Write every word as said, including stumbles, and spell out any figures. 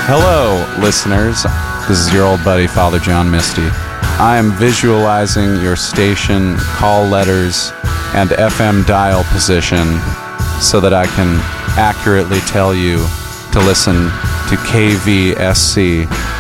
Hello, listeners. This is your old buddy, Father John Misty. I am visualizing your station, call letters, and F M dial position so that I can accurately tell you to listen to K V S C